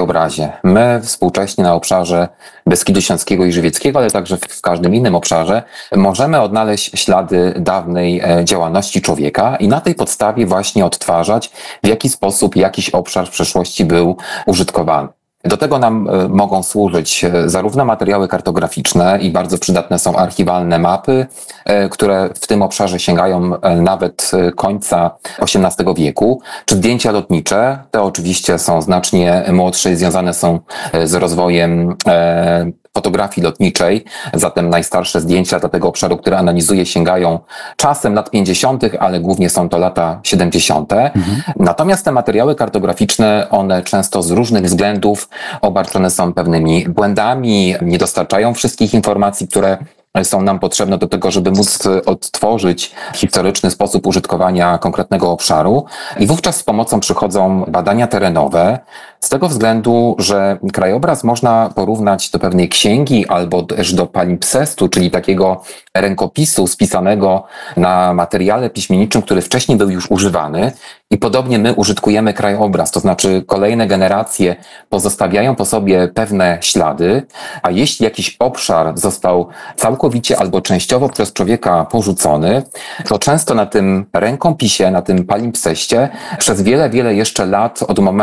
krajobrazie. My współcześnie na obszarze Beskidu Śląskiego i Żywieckiego, ale także w każdym innym obszarze możemy odnaleźć ślady dawnej działalności człowieka i na tej podstawie właśnie odtwarzać, w jaki sposób jakiś obszar w przeszłości był użytkowany. Do tego nam mogą służyć zarówno materiały kartograficzne i bardzo przydatne są archiwalne mapy, które w tym obszarze sięgają nawet końca XVIII wieku, czy zdjęcia lotnicze. Te oczywiście są znacznie młodsze i związane są z rozwojem fotografii lotniczej, zatem najstarsze zdjęcia dla tego obszaru, które analizuję, sięgają czasem lat 50., ale głównie są to lata 70. Natomiast te materiały kartograficzne, one często z różnych względów obarczone są pewnymi błędami, nie dostarczają wszystkich informacji, które są nam potrzebne do tego, żeby móc odtworzyć historyczny sposób użytkowania konkretnego obszaru. I wówczas z pomocą przychodzą badania terenowe, z tego względu, że krajobraz można porównać do pewnej księgi albo też do palimpsestu, czyli takiego rękopisu spisanego na materiale piśmienniczym, który wcześniej był już używany. I podobnie my użytkujemy krajobraz, to znaczy kolejne generacje pozostawiają po sobie pewne ślady, a jeśli jakiś obszar został całkowicie albo częściowo przez człowieka porzucony, to często na tym rękopisie, na tym palimpseście przez wiele jeszcze lat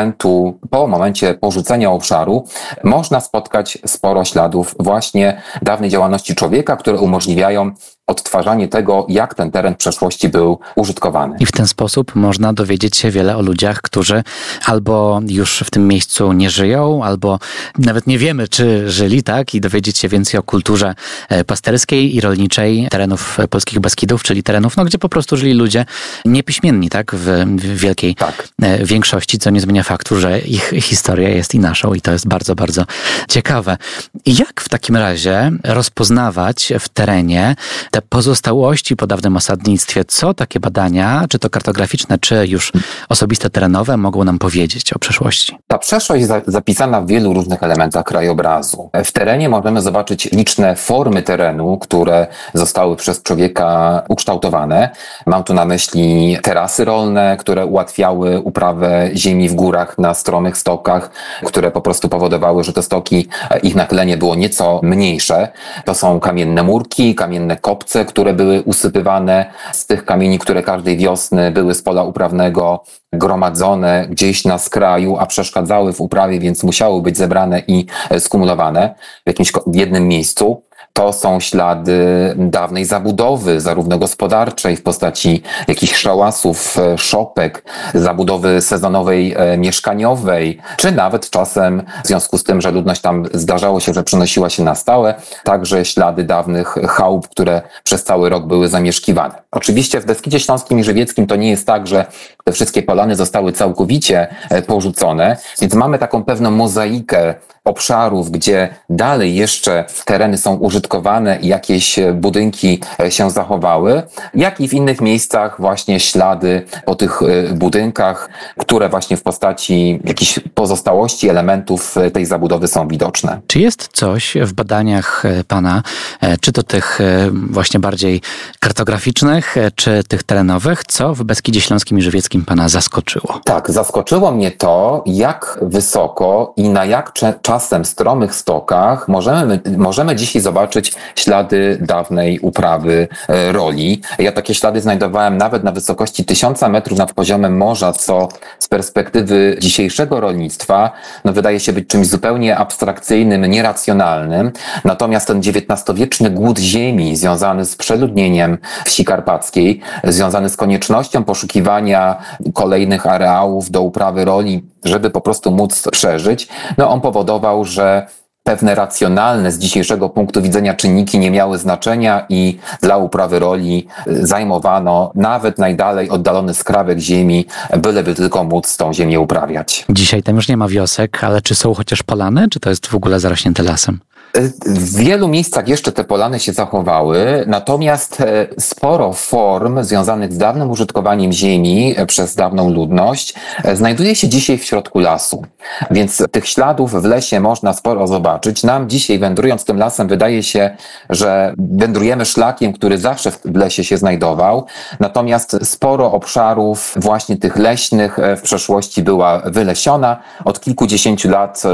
po momencie porzucenia obszaru można spotkać sporo śladów właśnie dawnej działalności człowieka, które umożliwiają odtwarzanie tego, jak ten teren w przeszłości był użytkowany. I w ten sposób można dowiedzieć się wiele o ludziach, którzy albo już w tym miejscu nie żyją, albo nawet nie wiemy, czy żyli, tak? I dowiedzieć się więcej o kulturze pasterskiej i rolniczej terenów polskich Beskidów, czyli terenów, gdzie po prostu żyli ludzie niepiśmienni, tak? W wielkiej większości, co nie zmienia faktu, że ich historia jest i naszą i to jest bardzo, bardzo ciekawe. I jak w takim razie rozpoznawać w terenie te pozostałości po dawnym osadnictwie? Co takie badania, czy to kartograficzne, czy już osobiste terenowe, mogą nam powiedzieć o przeszłości? Ta przeszłość jest zapisana w wielu różnych elementach krajobrazu. W terenie możemy zobaczyć liczne formy terenu, które zostały przez człowieka ukształtowane. Mam tu na myśli terasy rolne, które ułatwiały uprawę ziemi w górach na stromych stokach, które po prostu powodowały, że te stoki, ich nachylenie było nieco mniejsze. To są kamienne murki, kamienne kopce, które były usypywane z tych kamieni, które każdej wiosny były z pola uprawnego gromadzone gdzieś na skraju, a przeszkadzały w uprawie, więc musiały być zebrane i skumulowane w jednym miejscu. To są ślady dawnej zabudowy, zarówno gospodarczej w postaci jakichś szałasów, szopek, zabudowy sezonowej, mieszkaniowej, czy nawet czasem w związku z tym, że ludność tam zdarzało się, że przenosiła się na stałe, także ślady dawnych chałup, które przez cały rok były zamieszkiwane. Oczywiście w Beskidzie Śląskim i Żywieckim to nie jest tak, że te wszystkie polany zostały całkowicie porzucone, więc mamy taką pewną mozaikę obszarów, gdzie dalej jeszcze tereny są użytkowane i jakieś budynki się zachowały, jak i w innych miejscach właśnie ślady po tych budynkach, które właśnie w postaci jakichś pozostałości elementów tej zabudowy są widoczne. Czy jest coś w badaniach pana, czy to tych właśnie bardziej kartograficznych, czy tych terenowych, co w Beskidzie Śląskim i Żywieckim pana zaskoczyło? Tak, zaskoczyło mnie to, jak wysoko i na jak czasem stromych stokach możemy dzisiaj zobaczyć ślady dawnej uprawy roli. Ja takie ślady znajdowałem nawet na wysokości 1000 metrów nad poziomem morza, co z perspektywy dzisiejszego rolnictwa wydaje się być czymś zupełnie abstrakcyjnym, nieracjonalnym. Natomiast ten XIX-wieczny głód ziemi związany z przeludnieniem wsi karpackiej, związany z koniecznością poszukiwania kolejnych areałów do uprawy roli, żeby po prostu móc przeżyć, on powodował, że pewne racjonalne z dzisiejszego punktu widzenia czynniki nie miały znaczenia i dla uprawy roli zajmowano nawet najdalej oddalony skrawek ziemi, byleby tylko móc tą ziemię uprawiać. Dzisiaj tam już nie ma wiosek, ale czy są chociaż polany, czy to jest w ogóle zarośnięte lasem? W wielu miejscach jeszcze te polany się zachowały, natomiast sporo form związanych z dawnym użytkowaniem ziemi przez dawną ludność znajduje się dzisiaj w środku lasu. Więc tych śladów w lesie można sporo zobaczyć. Nam dzisiaj, wędrując tym lasem, wydaje się, że wędrujemy szlakiem, który zawsze w lesie się znajdował. Natomiast sporo obszarów właśnie tych leśnych w przeszłości była wylesiona. Od kilkudziesięciu lat